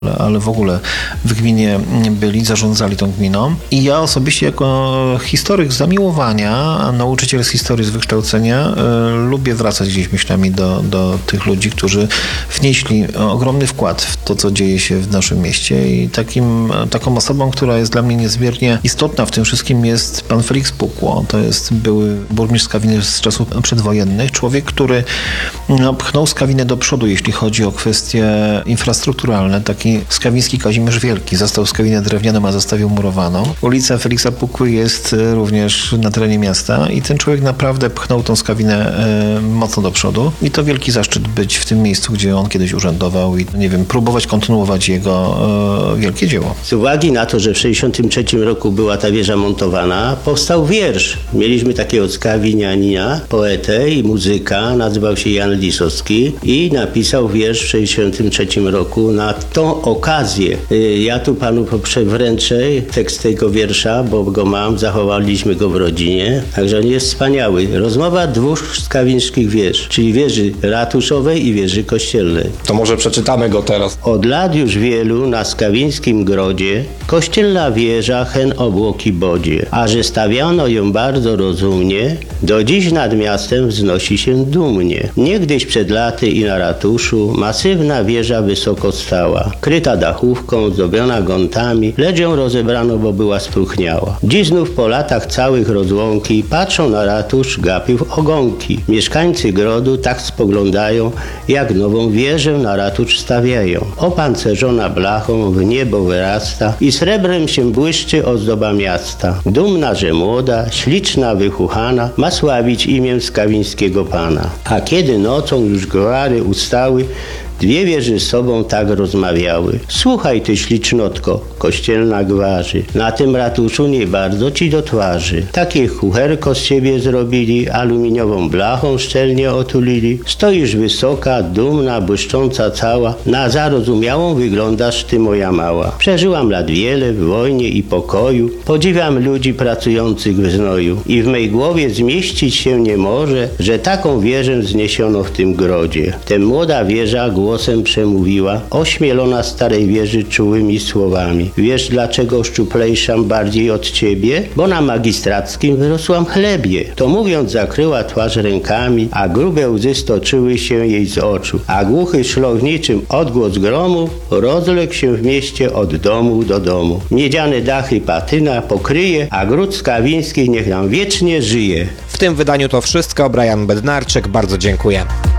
ale w ogóle w gminie byli, zarządzali tą gminą. I ja osobiście jako historyk z zamiłowania, nauczyciel z historii z wykształcenia, lubię wracać gdzieś myślami do tych ludzi, którzy wnieśli ogromny wkład w to, co dzieje się w naszym mieście. I taką osobą, która jest dla mnie niezmiernie istotna w tym wszystkim, jest pan Felix Pukło. To jest były burmistrz Skawiny z czasów przedwojennych. Człowiek, który pchnął Skawinę do przodu, jeśli chodzi o kwestie infrastrukturalne. Taki skawiński Kazimierz Wielki zastał Skawinę drewnianą, a zostawił murowaną. Ulica Feliksa Pukły jest również na terenie miasta i ten człowiek naprawdę pchnął tą Skawinę mocno do przodu. I to wielki zaszczyt być w tym miejscu, gdzie on kiedyś urzędował i, nie wiem, próbować kontynuować jego wielkie dzieło. Z uwagi na to, że w 1963 roku była ta wieża montowana, powstał wiersz. Mieliśmy takiego skawinianina, poetę i muzyka, nazywał się Jan Lisowski i napisał wiersz w 1963 roku na tą okazję. Ja tu panu wręczę tekst tego wiersza, bo go mam, zachowaliśmy go w rodzinie, także on jest wspaniały. Rozmowa dwóch skawińskich wież, czyli wieży ratuszowej i wieży kościelnej. To może przeczytamy go teraz. Od lat już wielu na skawińskim grodzie kościelna wieża hen obłoki bodzie, a że stawiano ją bardzo rozumnie, do dziś nad miastem wznosi się dumnie. Niegdyś przed laty i na ratuszu masywna wieża wysoko stała, kryta dachówką, zdobiona gątami, lecz ją rozebrano, bo była spróchniała. Dziś znów po latach całych rozłąki patrzą na ratusz, gapią w ogonki. Mieszkańcy grodu tak spoglądają, jak nową wieżę na ratusz stawiają. Opancerzona blachą w niebo wyrasta i srebrem się błyszczy ozdoba miasta. Dumna, że młoda, śliczna, wychuchana, ma sławić imię skawińskiego pana. A kiedy nocą już gwary ustały, dwie wieży z sobą tak rozmawiały. Słuchaj ty, ślicznotko, kościelna gwarzy, na tym ratuszu nie bardzo ci do twarzy. Takie kucherko z ciebie zrobili, aluminiową blachą szczelnie otulili. Stoisz wysoka, dumna, błyszcząca cała, na zarozumiałą wyglądasz ty, moja mała. Przeżyłam lat wiele w wojnie i pokoju, podziwiam ludzi pracujących w znoju i w mej głowie zmieścić się nie może, że taką wieżę zniesiono w tym grodzie. Tę młoda wieża głosem przemówiła, ośmielona starej wieży czułymi słowami. Wiesz, dlaczego szczuplejszam bardziej od ciebie? Bo na magistrackim wyrosłam chlebie. To mówiąc zakryła twarz rękami, a grube łzy stoczyły się jej z oczu. A głuchy szlogniczym odgłos gromu rozległ się w mieście od domu do domu. Miedziane dachy patyna pokryje, a gród skawiński niech nam wiecznie żyje. W tym wydaniu to wszystko. Brian Bednarczyk, bardzo dziękuję.